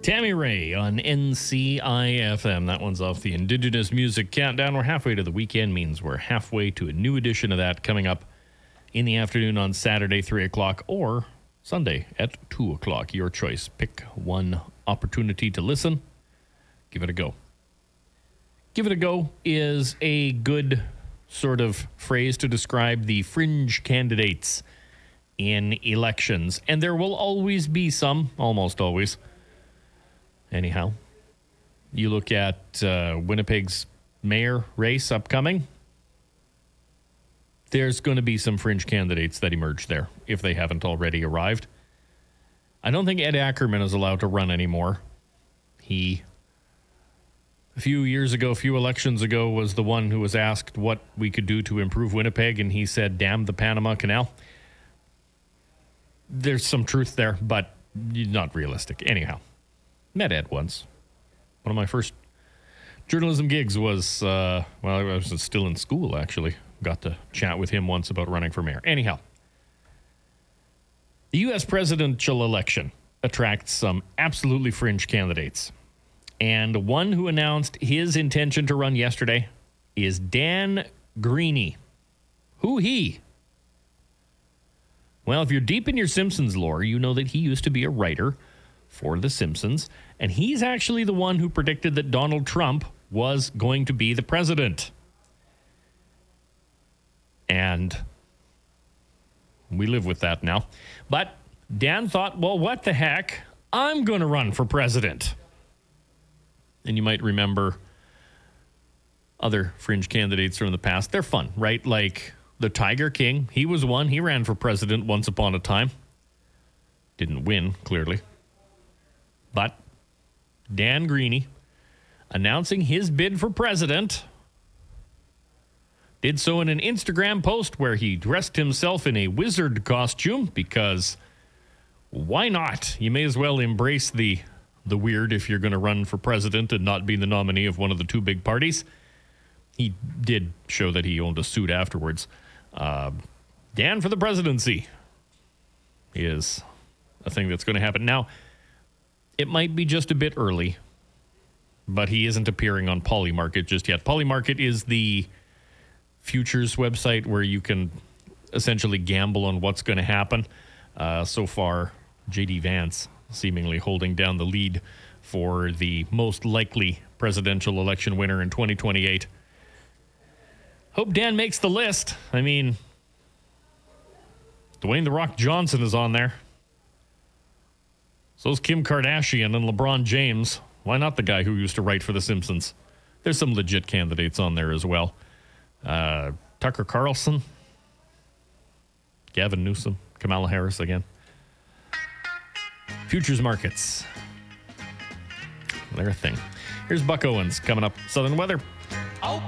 Tammy Ray on NCIFM. That one's off the Indigenous Music Countdown. We're halfway to the weekend, means we're halfway to a new edition of that coming up in the afternoon on Saturday, 3 o'clock, or Sunday at 2 o'clock. Your choice. Pick one opportunity to listen. Give it a go. Give it a go is a good sort of phrase to describe the fringe candidates in elections. And there will always be some, almost always. Anyhow, you look at Winnipeg's mayor race upcoming. There's going to be some fringe candidates that emerge there, if they haven't already arrived. I don't think Ed Ackerman is allowed to run anymore. He, a few elections ago, was the one who was asked what we could do to improve Winnipeg, and he said, damn the Panama Canal. There's some truth there, but not realistic. Anyhow, met Ed once. One of my first journalism gigs was, I was still in school, actually. Got to chat with him once about running for mayor. Anyhow, the U.S. presidential election attracts some absolutely fringe candidates. And one who announced his intention to run yesterday is Dan Greeny. Who he? Well, if you're deep in your Simpsons lore, you know that he used to be a writer for The Simpsons, and he's actually the one who predicted that Donald Trump was going to be the president. And we live with that now. But Dan thought, well, what the heck? I'm going to run for president. And you might remember other fringe candidates from the past. They're fun, right? Like the Tiger King. He was one. He ran for president once upon a time. Didn't win, clearly. But Dan Greeny, announcing his bid for president, did so in an Instagram post where he dressed himself in a wizard costume because why not? You may as well embrace the weird if you're going to run for president and not be the nominee of one of the two big parties. He did show that he owned a suit afterwards. Dan for the presidency is a thing that's going to happen. Now, it might be just a bit early, but he isn't appearing on Polymarket just yet. Polymarket is the futures website where you can essentially gamble on what's going to happen. So far, J.D. Vance seemingly holding down the lead for the most likely presidential election winner in 2028. Hope Dan makes the list. I mean, Dwayne "The Rock" Johnson is on there. So's Kim Kardashian and LeBron James. Why not the guy who used to write for The Simpsons? There's some legit candidates on there as well. Tucker Carlson, Gavin Newsom, Kamala Harris again. Futures markets. They're a thing. Here's Buck Owens coming up. Southern weather.